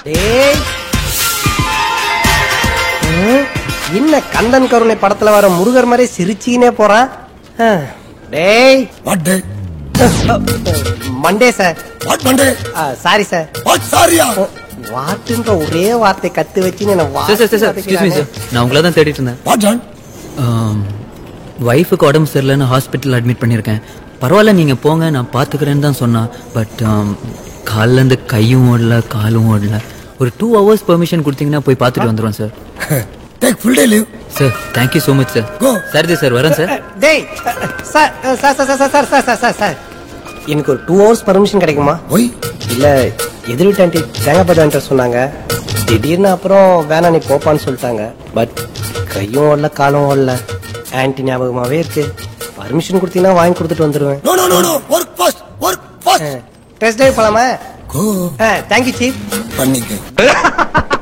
டேய் என்ன கந்தன் கருணை படத்துல வர முருகர் மாதிரி சிரிச்சினே போறான். டேய் what day? Monday sir. What Monday? Sorry sir. What சாரியா? வாட்டுன்ற ஒரே வார்த்தை கத்து வச்சு என்ன நான் உங்களை தான் தேடிட்டு இருந்தேன். What John? வைஃபுக்கு உடம்பு சரியில்லைன்னு ஹாஸ்பிட்டல் அட்மிட் பண்ணியிருக்கேன். பரவாயில்ல நீங்க போங்க நான் பாத்துக்கிறேன்னு தான் சொன்னா. பட் காலில் இருந்து கையும் ஓடல காலும் ஓடல. ஒரு 2 hours பெர்மிஷன் கொடுத்தீங்கன்னா போய் பார்த்துட்டு வந்துடுவோம் sir. Take full day leave. Sir thank you so much sir. சரிதே sir வரேன் சார். டேய் sir sir sir sir sir sir sir எனக்கு ஒரு 2 hours பெர்மிஷன் கிடைக்குமா? ஒய் இல்ல எதிர் வீட்டு ஆண்டி தேங்காய் சொன்னாங்க. திடீர்னு அப்புறம் வேணா நீ போப்பான்னு சொல்லிட்டாங்க. பட் கையும் ஓடல காலும் ஓடல. ஆன்டி ஞாபகமாவே இருக்கு. பர்மிஷன் கொடுத்தீங்கன்னா வாங்கி கொடுத்துட்டு வந்துடுவேன். No no no no work fast work fast. Test drive போலாமா? கோ. Thank you chief. பண்ணிக்க.